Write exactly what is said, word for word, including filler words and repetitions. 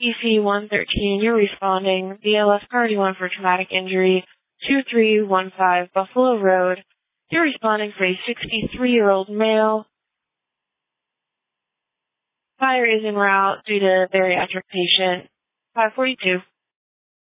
E C one thirteen, you're responding. B L S priority one for traumatic injury, two three one five Buffalo Road. You're responding for a sixty-three-year-old male. Fire is en route due to bariatric patient. five forty-two.